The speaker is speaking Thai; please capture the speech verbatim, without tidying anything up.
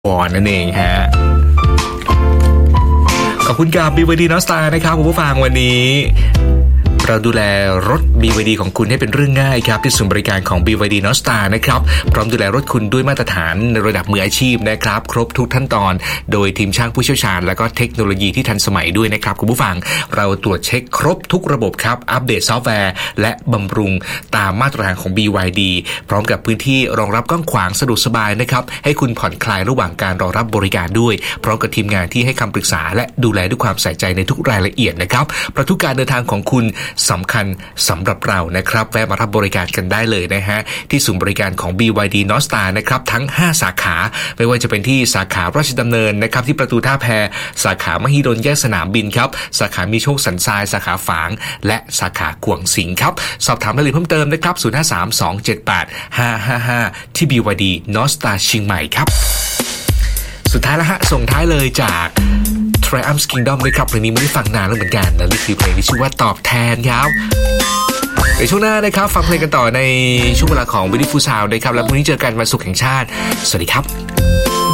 วอนนั่นเองฮะขอบคุณกับ บี วาย ดี Nostar นะครับคุณผู้ฟังวันนี้เราดูแลรถ บี วาย ดี ของคุณให้เป็นเรื่องง่ายครับที่ศูนย์บริการของ บี วาย ดี Nostar นะครับพร้อมดูแลรถคุณด้วยมาตรฐานในระดับมืออาชีพนะครับครบทุกขั้นตอนโดยทีมช่างผู้เชี่ยวชาญและก็เทคโนโลยีที่ทันสมัยด้วยนะครับคุณผู้ฟังเราตรวจเช็คครบทุกระบบครับอัปเดตซอฟต์แวร์และบำรุงตามมาตรฐานของ บี วาย ดี พร้อมกับพื้นที่รองรับกว้างขวางสะดวกสบายนะครับให้คุณผ่อนคลายระหว่างการรอรับบริการด้วยพร้อมกับทีมงานที่ให้คำปรึกษาและดูแลด้วยความใส่ใจในทุกรายละเอียดนะครับเพราะทุกการเดินทางของคุณสำคัญสำหรับเรานะครับแวะมารับบริการกันได้เลยนะฮะที่ศูนย์บริการของ บี วาย ดี Nostar นะครับทั้งห้าสาขาไม่ว่าจะเป็นที่สาขาราชดำเนินนะครับที่ประตูท่าแพสาขามหิดลแยกสนามบินครับสาขามีโชคสันทรายสาขาฝางและสาขากวางสิงห์ครับสอบถามรายละเอียดเพิ่มเติมนะครับศูนย์ ห้า สาม สอง เจ็ด แปด ห้า ห้า ห้าที่ บี วาย ดี Nostar เชียงใหม่ครับสุดท้ายแล้วฮะส่งท้ายเลยจาก Triumph Kingdom ด้วยครับเพลงนี้ไม่ได้ฟังนานแล้วเหมือนกันและนี่คือเพลงที่ชื่อว่าตอบแทนครับในช่วงหน้านะครับฟังเพลงกันต่อในช่วงเวลาของ Beautiful Sound นะครับแล้วพรุ่งนี้เจอกันวันศุกร์แห่งชาติสวัสดีครับ